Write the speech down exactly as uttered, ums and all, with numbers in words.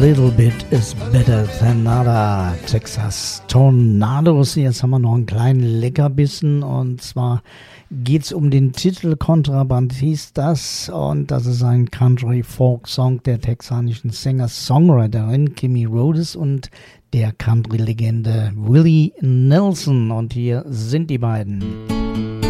Little bit is better than nada. Texas Tornadoes. Jetzt haben wir noch einen kleinen Leckerbissen und zwar geht es um den Titel Kontrabandistas und das ist ein Country-Folk-Song der texanischen Singer-Songwriterin Kimmy Rhodes und der Country-Legende Willie Nelson und hier sind die beiden.